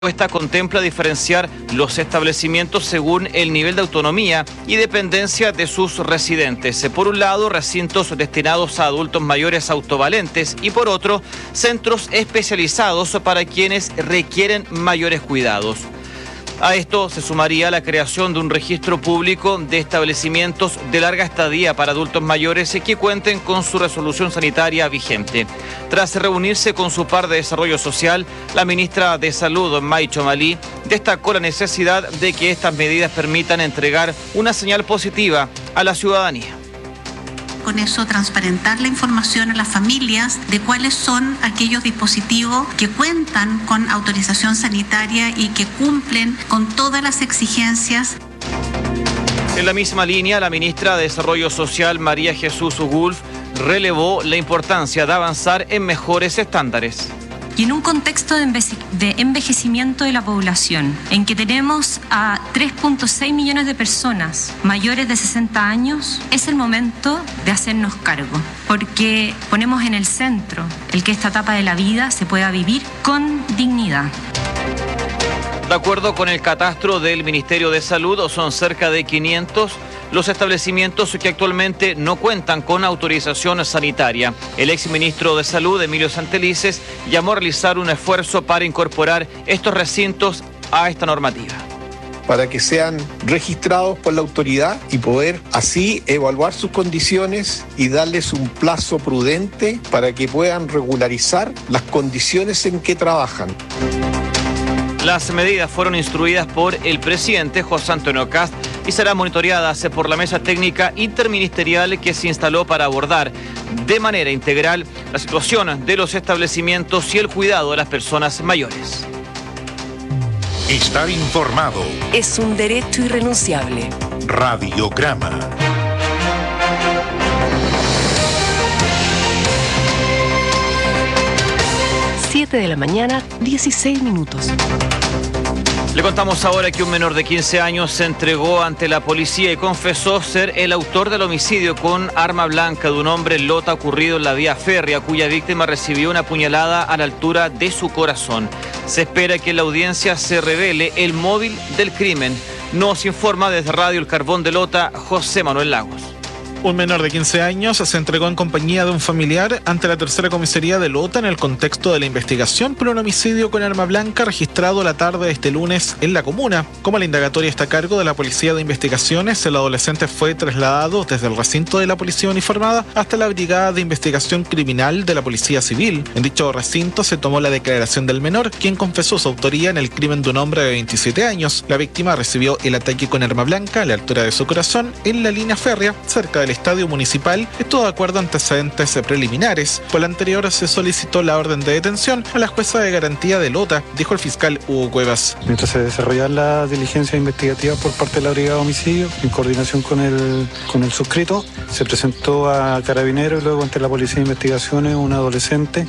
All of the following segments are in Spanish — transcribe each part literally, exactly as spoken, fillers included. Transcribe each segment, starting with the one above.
Esta contempla diferenciar los establecimientos según el nivel de autonomía y dependencia de sus residentes. Por un lado, recintos destinados a adultos mayores autovalentes y por otro, centros especializados para quienes requieren mayores cuidados. A esto se sumaría la creación de un registro público de establecimientos de larga estadía para adultos mayores que cuenten con su resolución sanitaria vigente. Tras reunirse con su par de Desarrollo Social, la ministra de Salud, May Chomali, destacó la necesidad de que estas medidas permitan entregar una señal positiva a la ciudadanía. Con eso transparentar la información a las familias de cuáles son aquellos dispositivos que cuentan con autorización sanitaria y que cumplen con todas las exigencias. En la misma línea, la ministra de Desarrollo Social, María Jesús Ugulf, relevó la importancia de avanzar en mejores estándares. Y en un contexto de envejecimiento de la población, en que tenemos a tres punto seis millones de personas mayores de sesenta años, es el momento de hacernos cargo, porque ponemos en el centro el que esta etapa de la vida se pueda vivir con dignidad. De acuerdo con el catastro del Ministerio de Salud, son cerca de quinientos los establecimientos que actualmente no cuentan con autorización sanitaria. El exministro de Salud, Emilio Santelices, llamó a realizar un esfuerzo para incorporar estos recintos a esta normativa. Para que sean registrados por la autoridad y poder así evaluar sus condiciones y darles un plazo prudente para que puedan regularizar las condiciones en que trabajan. Las medidas fueron instruidas por el presidente José Antonio Kast y serán monitoreadas por la mesa técnica interministerial que se instaló para abordar de manera integral la situación de los establecimientos y el cuidado de las personas mayores. Estar informado es un derecho irrenunciable. Radiograma. siete de la mañana, dieciséis minutos. Le contamos ahora que un menor de quince años se entregó ante la policía y confesó ser el autor del homicidio con arma blanca de un hombre en Lota ocurrido en la vía férrea, cuya víctima recibió una puñalada a la altura de su corazón. Se espera que en la audiencia se revele el móvil del crimen. Nos informa desde Radio El Carbón de Lota, José Manuel Lagos. Un menor de quince años se entregó en compañía de un familiar ante la tercera comisaría de Lota en el contexto de la investigación por un homicidio con arma blanca registrado la tarde de este lunes en la comuna. Como la indagatoria está a cargo de la Policía de Investigaciones, el adolescente fue trasladado desde el recinto de la Policía Uniformada hasta la Brigada de Investigación Criminal de la Policía Civil. En dicho recinto se tomó la declaración del menor, quien confesó su autoría en el crimen de un hombre de veintisiete años. La víctima recibió el ataque con arma blanca a la altura de su corazón en la línea férrea, cerca del estadio municipal, esto de acuerdo a antecedentes preliminares. Por lo anterior se solicitó la orden de detención a la jueza de garantía de Lota, dijo el fiscal Hugo Cuevas. Mientras se desarrollan las diligencias investigativas por parte de la Brigada de Homicidio, en coordinación con el, con el suscrito, se presentó a Carabineros y luego ante la Policía de Investigaciones un adolescente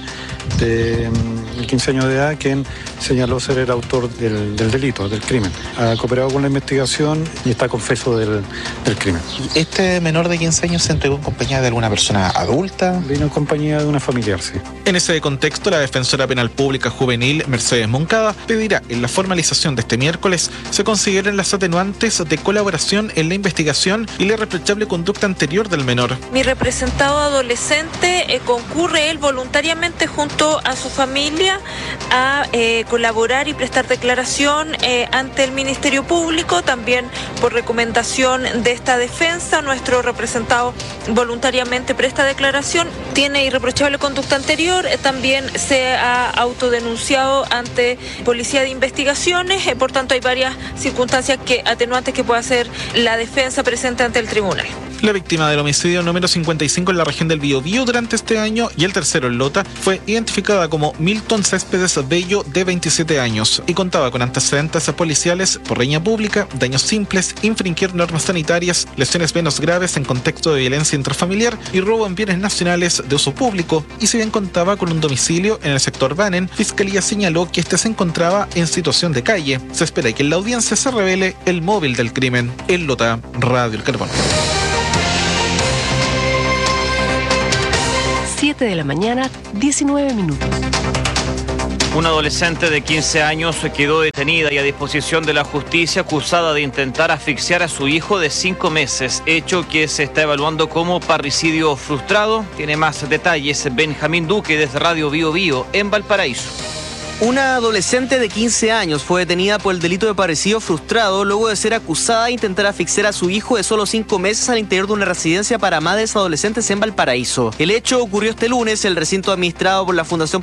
de quince años de edad quien señaló ser el autor del, del delito, del crimen. Ha cooperado con la investigación y está confeso del, del crimen. ¿Este menor de quince años se entregó en compañía de alguna persona adulta? Vino en compañía de una familiar, sí. En ese contexto, la defensora penal pública juvenil, Mercedes Moncada, pedirá en la formalización de este miércoles se consideren las atenuantes de colaboración en la investigación y la irreprochable conducta anterior del menor. Mi representado adolescente eh, concurre él voluntariamente junto a su familia a eh, colaborar y prestar declaración eh, ante el Ministerio Público. También por recomendación de esta defensa, nuestro representado voluntariamente presta declaración, tiene irreprochable conducta anterior, eh, también se ha autodenunciado ante Policía de Investigaciones, eh, por tanto hay varias circunstancias que, atenuantes que puede hacer la defensa presente ante el tribunal. La víctima del homicidio número cincuenta y cinco en la región del Biobío durante este año y el tercero en Lota fue identificada como Milton Céspedes Bello, de veintisiete años, y contaba con antecedentes policiales por riña pública, daños simples, infringir normas sanitarias, lesiones menos graves en contexto de violencia intrafamiliar y robo en bienes nacionales de uso público. Y si bien contaba con un domicilio en el sector Banen, Fiscalía señaló que este se encontraba en situación de calle. Se espera que en la audiencia se revele el móvil del crimen. En Lota, Radio El Carbón. siete de la mañana, diecinueve minutos. Una adolescente de quince años quedó detenida y a disposición de la justicia acusada de intentar asfixiar a su hijo de cinco meses, hecho que se está evaluando como parricidio frustrado. Tiene más detalles Benjamín Duque desde Radio Bio Bio en Valparaíso. Una adolescente de quince años fue detenida por el delito de parricidio frustrado luego de ser acusada de intentar asfixiar a su hijo de solo cinco meses al interior de una residencia para madres adolescentes en Valparaíso. El hecho ocurrió este lunes en el recinto administrado por la Fundación